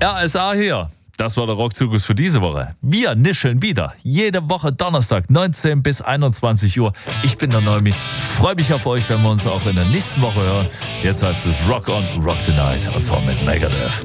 RSA hier. Das war der Rockzirkus für diese Woche. Wir nischeln wieder. Jede Woche Donnerstag, 19 bis 21 Uhr. Ich bin der Neumi. Freue mich auf euch, wenn wir uns auch in der nächsten Woche hören. Jetzt heißt es Rock on, Rock the Night. Und zwar mit Megadeth.